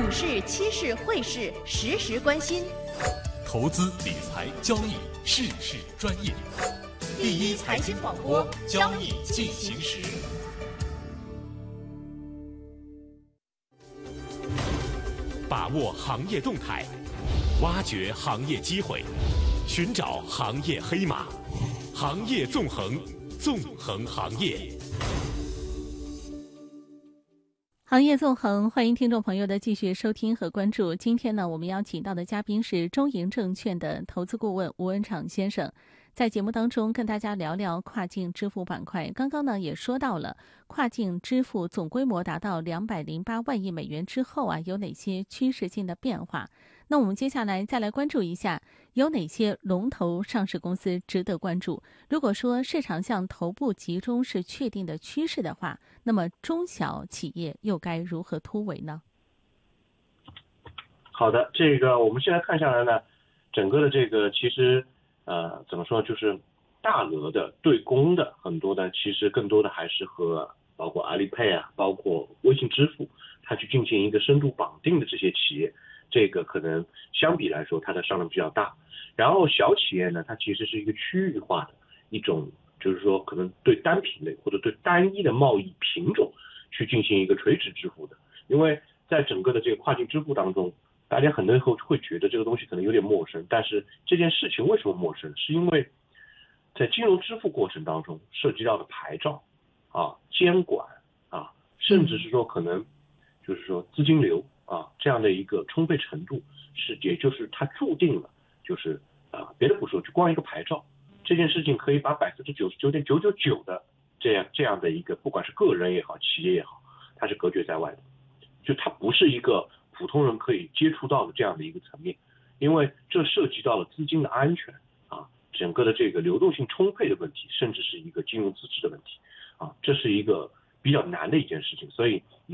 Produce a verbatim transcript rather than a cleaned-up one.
股市、期市、汇市实时关心， 投资理财交易事事专业，第一财经广播，交易进行时。把握行业动态，挖掘行业机会，寻找行业黑马，行业纵横，纵横行业。 行业纵横，欢迎听众朋友的继续收听和关注。今天呢，我们邀请到的嘉宾是中银证券的投资顾问吴文敞先生，在节目当中跟大家聊聊跨境支付板块。刚刚呢也说到了跨境支付总规模达到两百零八万亿美元之后啊，有哪些趋势性的变化？那我们接下来再来关注一下有哪些龙头上市公司值得关注。如果说市场向头部集中是确定的趋势的话，那么中小企业又该如何突围呢？ 好的，这个我们现在看下来呢，整个的这个其实呃怎么说，就是大额的对公的很多的，其实更多的还是和包括阿里 Pay 啊，包括微信支付，它去进行一个深度绑定的这些企业，这个可能相比来说它的上量比较大。然后小企业呢，它其实是一个区域化的一种，就是说可能对单品类或者对单一的贸易品种去进行一个垂直支付的。因为在整个的这个跨境支付当中，大家很多时候会觉得这个东西可能有点陌生，但是这件事情为什么陌生？是因为在金融支付过程当中涉及到的牌照啊、监管啊，甚至是说可能就是说资金流啊这样的一个充沛程度，是也就是它注定了就是啊别的不说，就光一个牌照这件事情可以把百分之九十九点九九九的这样这样的一个不管是个人也好，企业也好，它是隔绝在外的，就它不是一个普通人可以接触到的这样的一个层面，因为这涉及到了资金的安全啊，整个的这个流动性充沛的问题，甚至是一个金融资质的问题啊，这是一个比较难的一件事情，所以